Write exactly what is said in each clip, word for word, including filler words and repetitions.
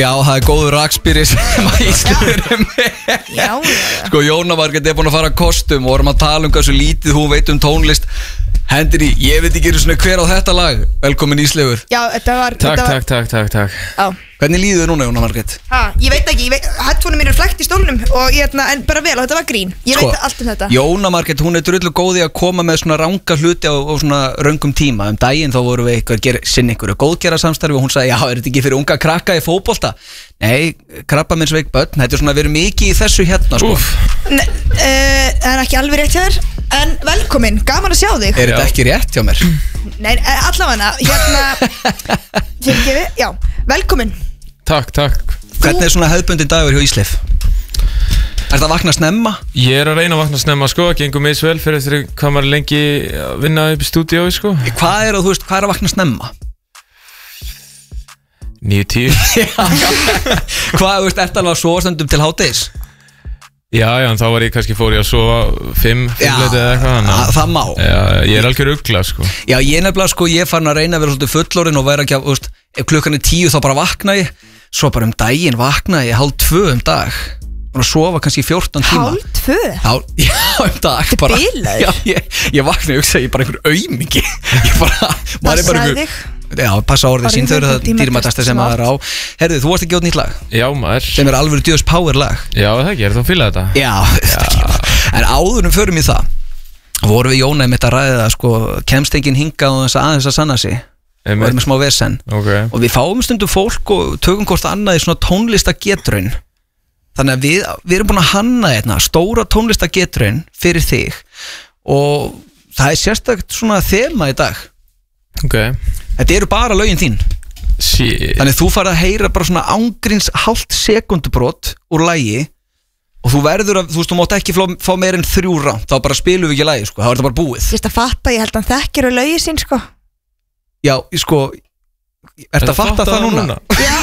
Já, það er góður rakspýri sem að Ísleifur er með. Já, já. Sko, Jóna Margrét er búin að fara að kostum og vorum að tala um hversu lítið hún veit um tónlist. Hendur í, ég veit ekki svona hver á þetta lag. Velkomin Ísleifur. Já, þetta var Takk, þetta var, takk, takk, takk, takk Já, Hvernig líður þér núna, Jóna Margrét? ha, ég veit ekki, ég veit, headphone mín er flækt í stólnum og ég, hérna, en bara vel, og þetta var grín. Ég Sko, veit allt um þetta. Jóna Margrét, hún er drullu góð í að koma með svona ranga hluti á, á svona röngum tíma. Um daginn þá vorum við eitthvað að gera sinni einhverju góðgerðarsamstarfi og hún sagði, já, er þetta ekki fyrir unga krakka í fótbolta? Nei, krabbameinsveik börn, þetta er svona verið mikið í þessu hérna, sko. Ne, uh, Það er ekki alveg rétt hjá þér, en velkomin, gaman að sjá þig. Er þetta ekki rétt hjá mér? Nei, eh, allavega, hérna, fyrirgefi, já, velkomin. Takk, takk Hvernig er svona hefðbundin dagur hjá Ísleif? Er það að vakna snemma? Ég er að reyna að vakna snemma, sko Gengur misvel fyrir eftir hvað maður er lengi að vinna upp í stúdíói, sko Hvað er að, þú veist, hvað er að vakna snemma? níu tíu Hvað, þú veist, ertu alveg að sofa stundum til hádegis? Já, já, en þá var ég kannski fór ég að sofa fimm, fimm leiti eða eitthvað þannig að- að- það má. Já, ég er algjör ugla, sko Já, ég er nefnilega, sko, ég er farin að reyna að vera svolítið fullorinn og vera ekki að, þú veist, ef klukkan er tíu þá bara vakna ég, svo bara um daginn vakna ég hálf tvö um dag og að sofa kannski fjórtán tíma. Hálf tvö? Já, já, um dag bara. bilaður. Já, ég, ég vakna, ég hugsa, ég er bara einhver aumingi. Ég bara, maður er bara Passaðu einhver. Já, passa orðið Orðið sín, þau eru það tíma dýrmætasta sem maður á. Herðu, þú varst ekki átt nýtt lag Já, maður sem er alveg djöðs power lag. Já, það ekki, er það að fýla þetta? Já, en áðurum förum í það vorum við Jóna einmitt að ræða það, sko, kemst enginn hingað og þess að aðeins að sanna sig og erum með smá vesen okay. og við fáum stundum fólk og tökum hvort annað í svona tónlistagetraun. Þannig að við, við erum búin að hanna einna stóra tónlistagetraun fyrir þig og það er sérstakt svona þema í dag. Okay. Þetta eru bara lögin þín. Shit. Þannig þú farið að heyra bara svona ángríns hálft sekundubrót úr lagi og þú verður að, þú veist, þú mátt ekki fá, fá meir en þrjú rámt, þá bara spilum við ekki lagi, sko, þá er þetta bara búið. Ég veist að fatta, ég held að hann þekkir og lögi sín, sko. Já, sko, ertu að fatta það núna? núna? Já.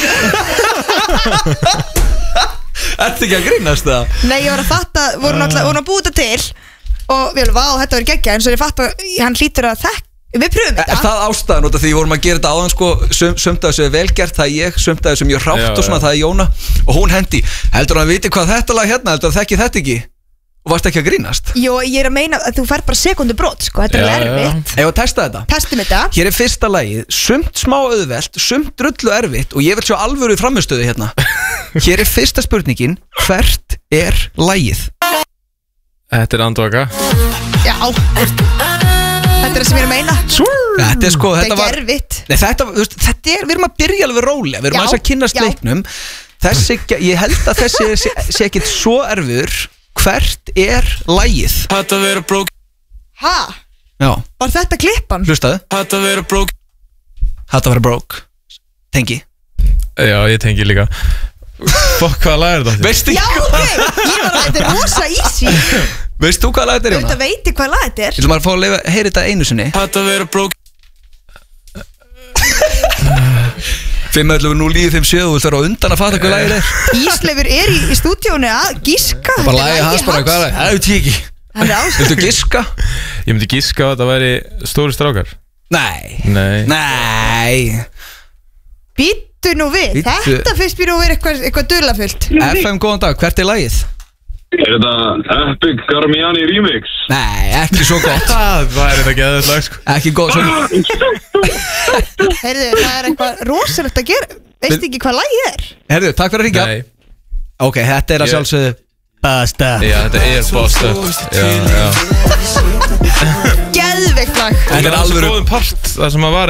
Ertu ekki að grínast það? Nei, ég var að fatta, voru náttúrulega, voru að búið þetta til og við erum, vá, þetta var geggja, en svo ég fatta, hann hlýtur að þekk, við pröfum þetta. Er það ástæðan út af því við vorum að gera þetta áðan, sko, sum, sumt af þessu er velgert, það er ég, sumt af þessu er mjög hrátt Já, og svona, já. það er Jóna og hún hendi, heldur hann að viti hvað þetta lag hérna, heldur hann þekki þetta ekki og varst ekki að grínast? Jó, ég er að meina að þú fær bara sekundu brot, sko, þetta er Já, alveg já. erfitt. Ef að testa þetta. Testum þetta. Hér er fyrsta lagið, sumt smá auðvelt, sumt drullu erfitt og ég vil sjá alvöru í framistöðu hérna. Hér er fyrsta spurningin, hvert er lagið? Þetta er andvaka Já, þetta er það sem ég er að meina. Þetta er sko, Þetta þetta er var erfitt. Nei, þetta, þú veist, þetta er, við erum að byrja alveg rólega, við erum Já, aðeins að kynnast já. leiknum. Þessi, ég held að þessi sé, sé ekkit svo erfiður. Hvert er lagið? Þetta vera brók Ha? Já, Var þetta klippan? hlustaðu. Þetta vera brók Þetta var broke. Tengi. Já, ég tengi líka Fokk, hvaða lag er þetta? Veistu Já, ok, ég var að þetta er rosa easy. Veist þú hvað lag þetta er, Þetta Jóna? veit ég hvað lag þetta er. Ég ætlum að fá að leifa, heyri þetta einu sinni. Þetta vera brók fimm ellefu núll níu fimm sjö, þú vilt vera á undan að fatta hvað lagið er. Ísleifur er í, í stúdíónu að gíska. Bara lagið hans, bara hvað er það? Það veit ég ekki. Hann er ás. Viltu giska? Ég myndi giska að þetta væri stóri strákar Nei. Nei Nei. Býttu nú við. Bíddu. Þetta fyrst býr nú verið eitthvað, eitthvað dulafullt. F M, góðan dag, hvert er lagið? Er þetta Epic Garmiani remix? Nei, ekki svo gott. Það er þetta geðið lag, sko Ekki góð, svo Heyrðu, það er eitthvað rosalegt að gera. Veist ekki hvað lagið er? Herðu, takk fyrir að ringja. Nei Ok, þetta er að Ég- sjálfsögðu Basta. Já, þetta er bosta Já, já Geðveikt lag. Þetta er Líka þessu alvöru góðum part Það sem að var